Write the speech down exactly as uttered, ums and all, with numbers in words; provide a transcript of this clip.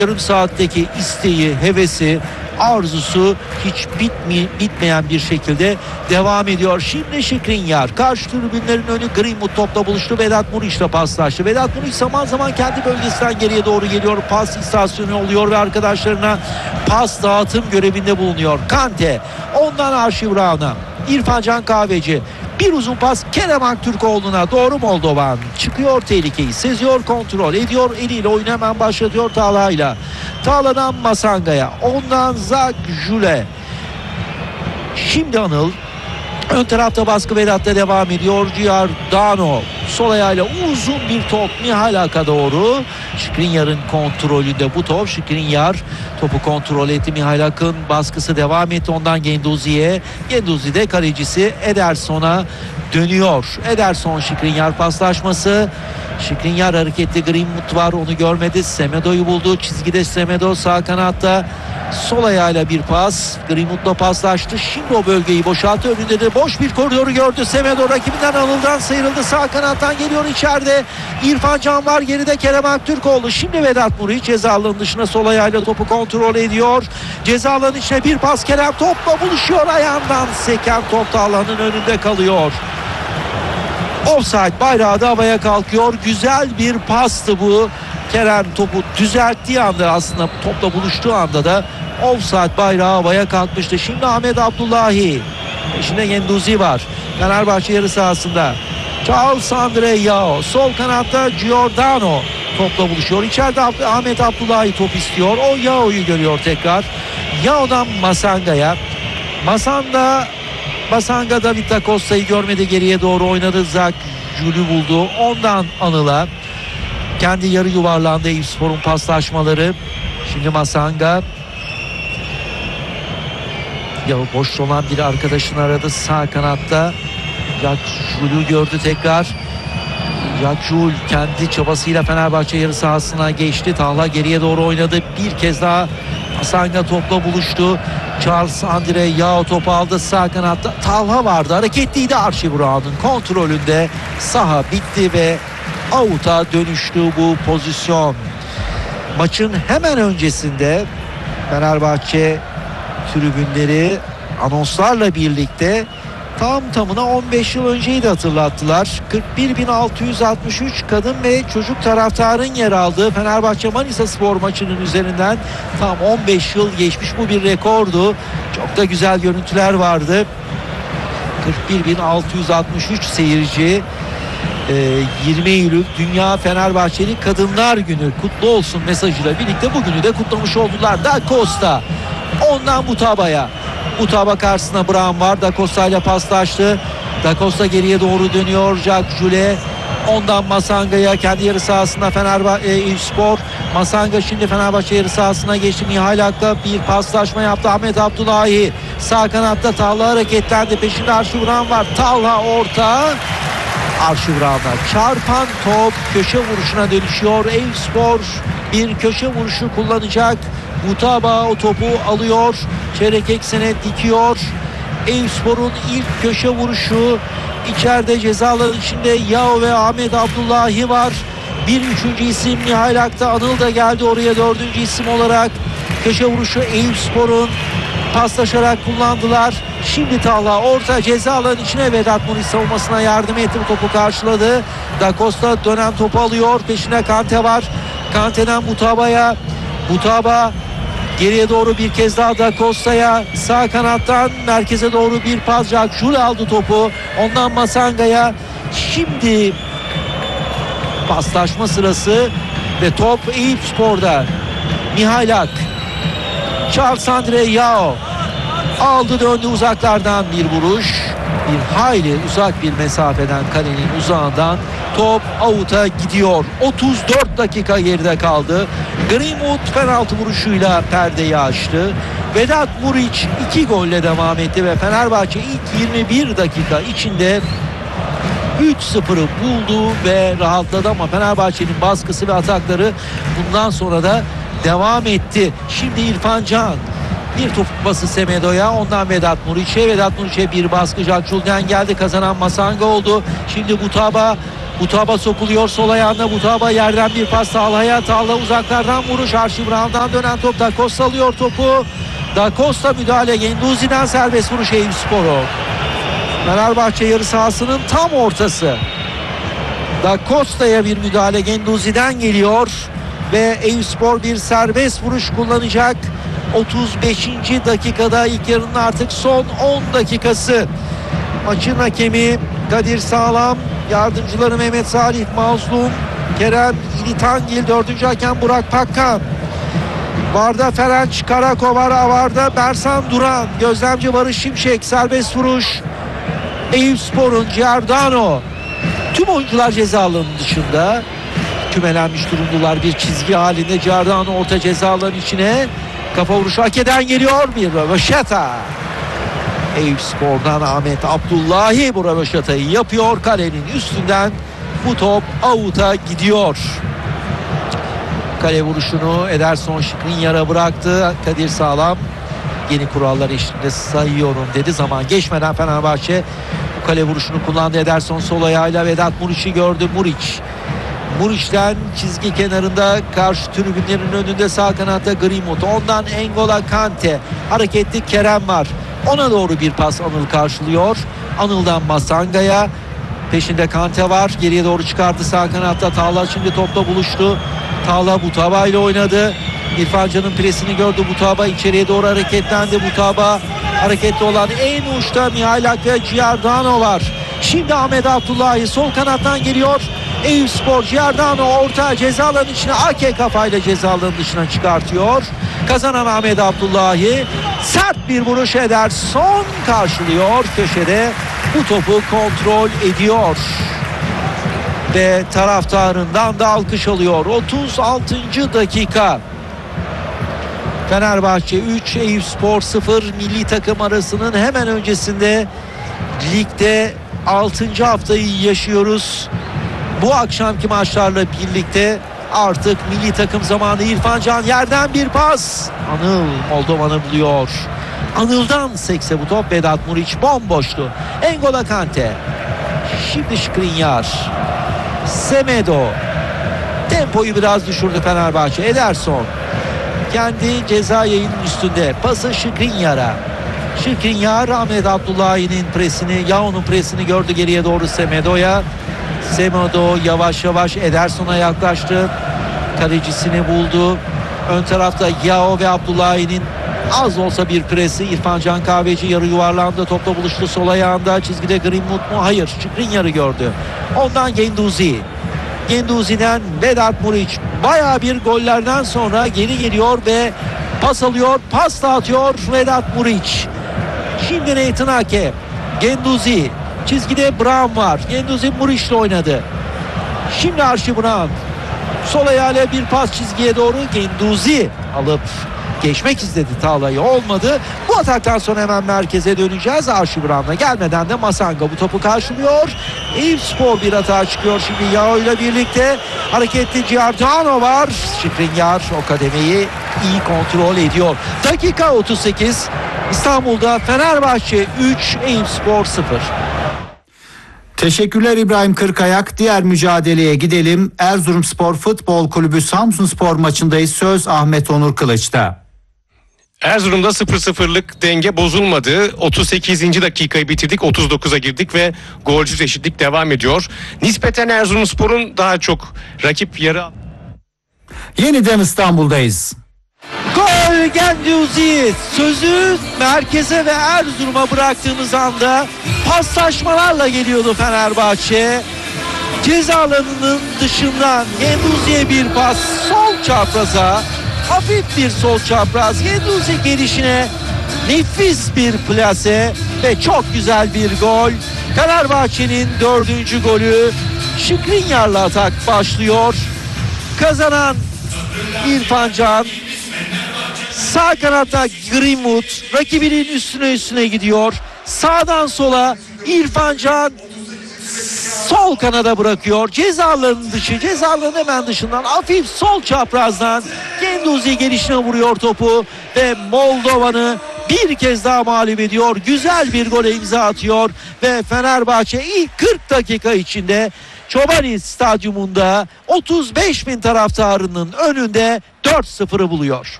Yarım saatteki isteği, hevesi, arzusu hiç bitmi, bitmeyen bir şekilde devam ediyor. Şimdi Skriniar karşı tribünlerin önü Greenwood topla buluştu. Vedat Muriç'le paslaştı. Vedat Muriç zaman zaman kendi bölgesinden geriye doğru geliyor. Pas istasyonu oluyor ve arkadaşlarına pas dağıtım görevinde bulunuyor. Kante ondan Archie Brown'a. İrfan Can Kahveci. Bir uzun pas Kerem Aktürkoğlu'na doğru. Moldovan çıkıyor, tehlikeyi seziyor, kontrol ediyor, eliyle oyunu hemen başlatıyor Talha'yla. Talha'dan Masanga'ya, ondan Zak Jule. Şimdi Anıl. Ön tarafta baskı Vedat'ta devam ediyor. Giordano sol ayağıyla uzun bir top Mihailak'a doğru. Skriniar'ın kontrolünde bu top. Skriniar topu kontrol etti. Mihailak'ın baskısı devam etti. Ondan Genduzi'ye. Genduzi de kalecisi Ederson'a dönüyor. Ederson Skriniar paslaşması. Skriniar hareketli, Greenwood var, onu görmedi. Semedo'yu buldu. Çizgide Semedo sağ kanatta. Sol ayağıyla bir pas. Greenwood'la paslaştı. Şimdi o bölgeyi boşalttı. Önünde de boş bir koridoru gördü. Semedo rakibinden Anıl'dan sıyrıldı. Sağ kanattan geliyor içeride. İrfan Can var. Geride Kerem Aktürkoğlu. Şimdi Vedat Muriç ceza alanının dışına sol ayağıyla topu kontrol ediyor. Ceza alanının içine bir pas. Kerem topla buluşuyor. Ayağından seken top da alanın önünde kalıyor. Offside bayrağı da havaya kalkıyor. Güzel bir pastı bu. Kerem topu düzelttiği anda, aslında topla buluştuğu anda da offside bayrağı havaya kalkmıştı. Şimdi Ahmet Abdullahi. Peşinde Genduzi var. Fenerbahçe yarı sahasında. Charles Andre Yao. Sol kanatta Giordano topla buluşuyor. İçeride Ahmet Abdullahi top istiyor. O Yao'yu görüyor tekrar. Yao'dan Masanga'ya. Masanga Masanga David Da Costa'yı görmedi, geriye doğru oynadı. Zak Jül'ü buldu. Ondan Anıl'a. Kendi yarı yuvarlandı Eyüpspor'un paslaşmaları. Şimdi Masanga. Ya boş olan bir arkadaşını aradı sağ kanatta. Jack Jül'ü gördü tekrar. Jack Jül kendi çabasıyla Fenerbahçe yarı sahasına geçti. Talha geriye doğru oynadı. Bir kez daha Masanga topla buluştu. Charles Andre Yao topu aldı sağ kanatta. Talha vardı, hareketliydi. Archie Brown'un kontrolünde saha bitti ve out'a dönüştü bu pozisyon. Maçın hemen öncesinde Fenerbahçe tribünleri anonslarla birlikte tam tamına on beş yıl önceyi de hatırlattılar. kırk bir bin altı yüz altmış üç kadın ve çocuk taraftarın yer aldığı Fenerbahçe Manisa Spor maçının üzerinden tam on beş yıl geçmiş. Bu bir rekordu. Çok da güzel görüntüler vardı. kırk bir bin altı yüz altmış üç seyirci. yirmi Eylül Dünya Fenerbahçeli Kadınlar Günü kutlu olsun mesajıyla birlikte bugünü de kutlamış oldular. Da Costa ondan Mutaba'ya. Mutaba karşısına Brown var. Da Costa ile paslaştı. Da Costa geriye doğru dönüyor. Jack Jule ondan Masanga'ya, kendi yarı sahasında Fenerbahçe Eyüpspor. Masanga şimdi Fenerbahçe yarı sahasına geçti. Mihailak'la bir paslaşma yaptı. Ahmet Abdullahi sağ kanatta. Talha hareketlendi. Peşinde Archie Brown var. Talha orta. Archie Brown'a çarpan top köşe vuruşuna dönüşüyor. Eyüpspor bir köşe vuruşu kullanacak. Mutaba o topu alıyor. Çeyrek eksene dikiyor. Eyüpspor'un ilk köşe vuruşu. İçeride cezaların içinde Yao ve Ahmet Abdullahi var. Bir üçüncü isim Mihailak'ta. Anıl da geldi oraya dördüncü isim olarak. Köşe vuruşu Eyüpspor'un. Paslaşarak kullandılar. Şimdi Talha orta ceza alanının içine, Vedat Muriç savunmasına yardım etti. Bu topu karşıladı. Da Costa dönen topu alıyor. Peşine Kante var. Kante'den Mutaba'ya. Mutaba geriye doğru bir kez daha Da Costa'ya. Sağ kanattan merkeze doğru bir pas. Jack Jül aldı topu. Ondan Masanga'ya. Şimdi paslaşma sırası ve top Eyüpspor'da. Mihailak. Charles Andre Yao aldı, döndü uzaklardan bir vuruş. Bir hayli uzak bir mesafeden, kalenin uzağından top out'a gidiyor. otuz dört dakika geride kaldı. Greenwood penaltı vuruşuyla perdeyi açtı. Vedat Muriç iki golle devam etti ve Fenerbahçe ilk yirmi bir dakika içinde üç sıfırı buldu ve rahatladı, ama Fenerbahçe'nin baskısı ve atakları bundan sonra da devam etti. Şimdi İrfan Can bir topuk bası Semedo'ya, ondan Vedat Muriç'e. Vedat Muriç'e bir baskı Jack Jul'den geldi. Kazanan Masanga oldu. Şimdi Mutaba Butaba sokuluyor sol ayağında. Butaba yerden bir pas Talha'ya. Talha uzaklardan vuruş. Archie Brown'dan dönen top. Da Costa alıyor topu. Da Costa müdahale. Genduzi'den serbest vuruş Eyüpspor'u. Fenerbahçe yarı sahasının tam ortası. Da Costa'ya bir müdahale Genduzi'den geliyor. Ve Eyüpspor bir serbest vuruş kullanacak. otuz beşinci dakikada ilk yarının artık son on dakikası. Maçın hakemi Kadir Sağlam, yardımcıları Mehmet Salih Mazlum, Kerem İlitangil, dördüncü hakem Burak Pakkan. Varda Ferenc Karakovar, Avarda Bersan Duran, gözlemci Barış Şimşek, serbest vuruş Eyüpspor'un Giordano. Tüm oyuncular ceza alanının dışında kümelenmiş durumdalar bir çizgi halinde. Giordano orta ceza alanının içine kafa vuruşu hak eden geliyor, bir röveşata. Eyüpspor'dan Ahmet Abdullahi bu röveşatayı yapıyor. Kalenin üstünden bu top avuta gidiyor. Kale vuruşunu Ederson Skriniar'a bıraktı. Kadir Sağlam yeni kurallar eşliğinde sayıyorum dedi. Zaman geçmeden Fenerbahçe bu kale vuruşunu kullandı. Ederson sol ayağıyla Vedat Muriç'i gördü. Muriç Muriç'ten çizgi kenarında karşı tribünlerin önünde sağ kanatta Greenwood. Ondan N'Golo Kante. Hareketli Kerem var. Ona doğru bir pas Anıl karşılıyor. Anıl'dan Masanga'ya. Peşinde Kante var. Geriye doğru çıkarttı sağ kanatta. Talha şimdi topla buluştu. Talha Butaba ile oynadı. İrfan Can'ın presini gördü. Butaba içeriye doğru hareketlendi. Butaba hareketli olan en uçta Mihailak ve Giordano var. Şimdi Ahmet Abdullahi sol kanattan geliyor. Eyüpspor Giordano orta ceza alanının içine Ake kafayla ceza alanının dışına çıkartıyor. Kazanan Ahmet Abdullahi, sert bir vuruş Ederson karşılıyor köşede, bu topu kontrol ediyor ve taraftarından da alkış alıyor. otuz altıncı dakika. Fenerbahçe üç, Eyüpspor sıfır. Milli takım arasının hemen öncesinde ligde altıncı haftayı yaşıyoruz. Bu akşamki maçlarla birlikte artık milli takım zamanı. İrfan Can yerden bir pas. Anıl Moldovan'ı buluyor. Anıl'dan sekse bu top. Vedat Muriç bomboştu. N'Golo Kante. Şimdi Skriniar. Semedo. Tempoyu biraz düşürdü Fenerbahçe. Ederson. Kendi ceza yayının üstünde. Pası Skriniar'a. Skriniar Ahmet Abdullahi'nin presini, Yao'nun presini gördü, geriye doğru Semedo'ya. Semedo yavaş yavaş Ederson'a yaklaştı. Kalecisini buldu. Ön tarafta Yao ve Abdullahi'nin az olsa bir presi. İrfan Can Kahveci yarı yuvarlandı. Topla buluştu sol ayağında. Çizgide Greenwood mu? Hayır. Skriniar'ı gördü. Ondan Genduzi. Genduzi'den Vedat Muriç. Bayağı bir gollerden sonra geri geliyor ve pas alıyor. Pas dağıtıyor Vedat Muriç. Şimdi Nathan Ake. Genduzi. Çizgide Brown var. Genduzi Muriç'le oynadı. Şimdi Archie Brown. Sol ayağıyla bir pas çizgiye doğru. Genduzi alıp geçmek istedi Talha'yı, olmadı. Bu ataktan sonra hemen merkeze döneceğiz. Archie Brown'la gelmeden de Masanga bu topu karşılıyor. Eyüpspor bir atağa çıkıyor şimdi Yao ile birlikte. Hareketli Giordano var. Skriniar o kademeyi iyi kontrol ediyor. Dakika otuz sekiz. İstanbul'da Fenerbahçe üç, Eyüpspor sıfır. Teşekkürler İbrahim Kırkayak. Diğer mücadeleye gidelim. Erzurumspor Futbol Kulübü Samsunspor maçındayız. Söz Ahmet Onur Kılıç'ta. Erzurum'da sıfır sıfırlık denge bozulmadı. otuz sekizinci dakikayı bitirdik. otuz dokuza girdik ve golcüz eşitlik devam ediyor. Nispeten Erzurumspor'un daha çok rakip yarı... Yeniden İstanbul'dayız. Gol Genduzi. Sözü merkeze ve Erzurum'a bıraktığımız anda paslaşmalarla geliyordu Fenerbahçe. Ceza alanının dışından Genduzi'ye bir pas, sol çapraza, hafif bir sol çapraz. Genduzi gelişine nefis bir plase ve çok güzel bir gol. Fenerbahçe'nin dördüncü golü. Skriniar'la atak başlıyor. Kazanan İrfan Can. Sağ kanatta Greenwood rakibinin üstüne üstüne gidiyor. Sağdan sola İrfan Can sol kanada bırakıyor. Ceza alanının dışı, ceza alanının hemen dışından hafif sol çaprazdan Genduzi gelişine vuruyor topu ve Moldovan'ı bir kez daha mağlup ediyor. Güzel bir gole imza atıyor ve Fenerbahçe ilk kırk dakika içinde Çobani Stadyumunda otuz beş bin taraftarının önünde dört sıfırı buluyor.